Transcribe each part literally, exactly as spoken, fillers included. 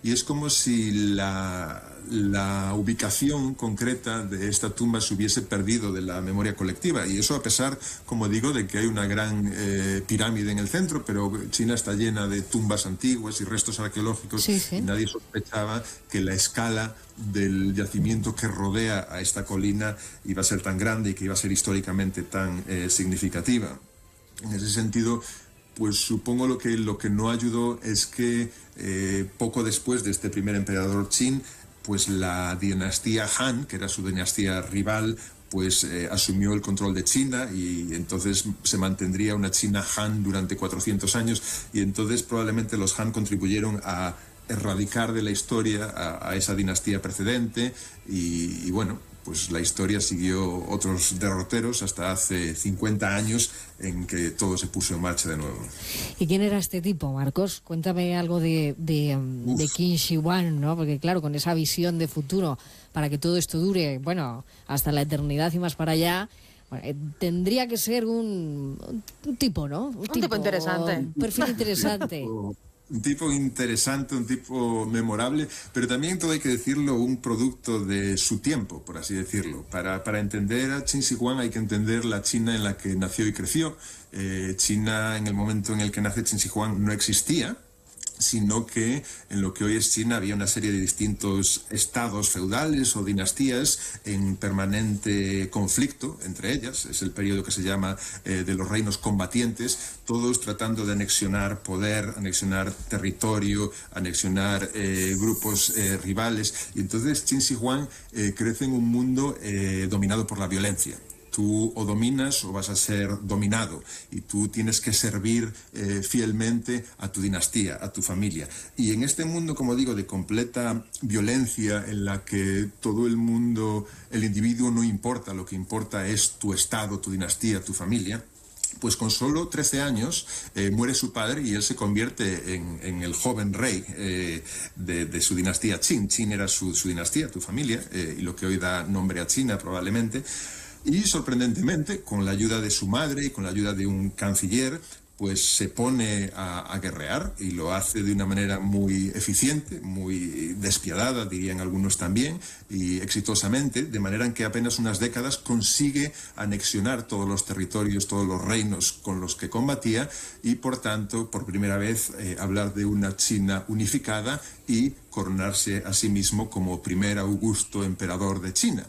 y es como si la, la ubicación concreta de esta tumba se hubiese perdido de la memoria colectiva, y eso a pesar, como digo, de que hay una gran eh, pirámide en el centro, pero China está llena de tumbas antiguas y restos arqueológicos, sí, sí. y nadie sospechaba que la escala del yacimiento que rodea a esta colina iba a ser tan grande y que iba a ser históricamente tan eh, significativa. En ese sentido, pues supongo lo que, lo que no ayudó es que eh, poco después de este primer emperador Qin, pues la dinastía Han, que era su dinastía rival, pues eh, asumió el control de China, y entonces se mantendría una China Han durante cuatrocientos años, y entonces probablemente los Han contribuyeron a erradicar de la historia a, a esa dinastía precedente, y, y bueno, pues la historia siguió otros derroteros hasta hace cincuenta años, en que todo se puso en marcha de nuevo. ¿Y quién era este tipo, Marcos? Cuéntame algo de, de, de Qin Shi Huang, ¿no? Porque claro, con esa visión de futuro para que todo esto dure, bueno, hasta la eternidad y más para allá, bueno, eh, tendría que ser un, un tipo, ¿no? Un, un tipo, tipo interesante. Un perfil interesante. Un tipo interesante, un tipo memorable, pero también, todo hay que decirlo, un producto de su tiempo, por así decirlo. Para, para entender a Qin Shi Huang hay que entender la China en la que nació y creció. Eh, China, en el momento en el que nace Qin Shi Huang, no existía, sino que en lo que hoy es China había una serie de distintos estados feudales o dinastías en permanente conflicto entre ellas. Es el periodo que se llama eh, de los reinos combatientes, todos tratando de anexionar poder, anexionar territorio, anexionar eh, grupos eh, rivales. Y entonces Qin Shi Huang eh, crece en un mundo eh, dominado por la violencia. Tú o dominas o vas a ser dominado, y tú tienes que servir eh, fielmente a tu dinastía, a tu familia. Y en este mundo, como digo, de completa violencia, en la que todo el mundo, el individuo no importa, lo que importa es tu estado, tu dinastía, tu familia, pues con solo trece años eh, muere su padre, y él se convierte en, en el joven rey eh, de, de su dinastía Qin. Qin era su, su dinastía, tu familia, eh, y lo que hoy da nombre a China probablemente. Y sorprendentemente, con la ayuda de su madre y con la ayuda de un canciller, pues se pone a, a guerrear, y lo hace de una manera muy eficiente, muy despiadada, dirían algunos también, y exitosamente, de manera en que apenas unas décadas consigue anexionar todos los territorios, todos los reinos con los que combatía, y por tanto, por primera vez, eh, hablar de una China unificada y coronarse a sí mismo como primer augusto emperador de China.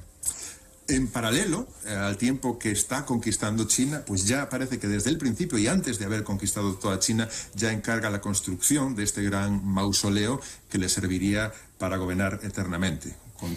En paralelo, eh, al tiempo que está conquistando China, pues ya parece que desde el principio, y antes de haber conquistado toda China, ya encarga la construcción de este gran mausoleo que le serviría para gobernar eternamente. Con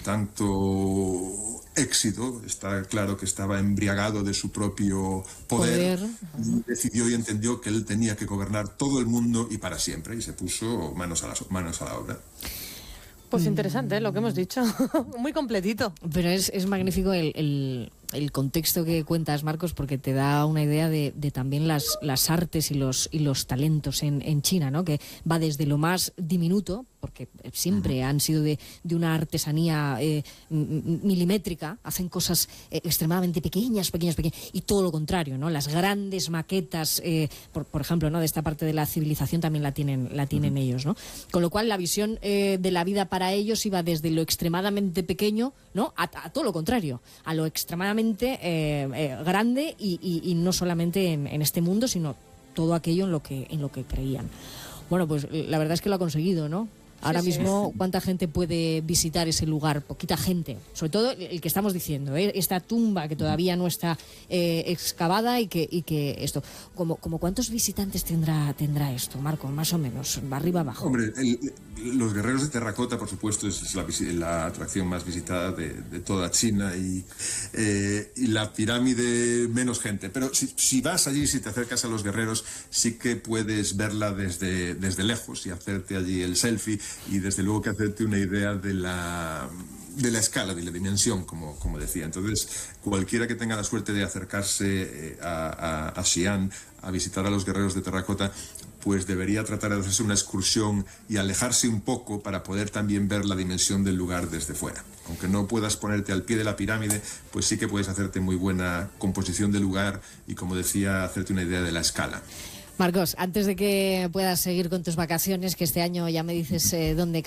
tanto éxito, está claro que estaba embriagado de su propio poder, poder. Y decidió y entendió que él tenía que gobernar todo el mundo y para siempre, y se puso manos a, las, manos a la obra. Pues interesante, ¿eh? Lo que hemos dicho. Muy completito. Pero es, es magnífico el, el, el contexto que cuentas, Marcos, porque te da una idea de, de también las, las artes y los, y los talentos en, en China, ¿no? Que va desde lo más diminuto, porque siempre han sido de, de una artesanía eh, milimétrica, hacen cosas eh, extremadamente pequeñas, pequeñas, pequeñas, y todo lo contrario, ¿no? Las grandes maquetas, eh, por, por ejemplo, ¿no? De esta parte de la civilización también la tienen, la tienen uh-huh. ellos, ¿no? Con lo cual la visión eh, de la vida para ellos iba desde lo extremadamente pequeño, ¿no? A, a todo lo contrario, a lo extremadamente eh, eh, grande, y, y, y no solamente en, en este mundo, sino todo aquello en lo que, en lo que creían. Bueno, pues la verdad es que lo ha conseguido, ¿no? Ahora sí, mismo, sí. ¿Cuánta gente puede visitar ese lugar? Poquita gente. Sobre todo el que estamos diciendo, ¿eh? Esta tumba que todavía no está eh, excavada, y que, y que esto... Como, como ¿cuántos visitantes tendrá tendrá esto, Marco? Más o menos, arriba abajo. Hombre, el, los guerreros de terracota, por supuesto, es la, la atracción más visitada de, de toda China, y, eh, y la pirámide menos gente. Pero si, si vas allí, si te acercas a los guerreros, sí que puedes verla desde, desde lejos y hacerte allí el selfie, y desde luego que hacerte una idea de la, de la escala, de la dimensión, como, como decía. Entonces, cualquiera que tenga la suerte de acercarse a, a, a Xi'an, a visitar a los guerreros de terracota, pues debería tratar de hacerse una excursión y alejarse un poco para poder también ver la dimensión del lugar desde fuera. Aunque no puedas ponerte al pie de la pirámide, pues sí que puedes hacerte muy buena composición del lugar y, como decía, hacerte una idea de la escala. Marcos, antes de que puedas seguir con tus vacaciones, que este año ya me dices eh, dónde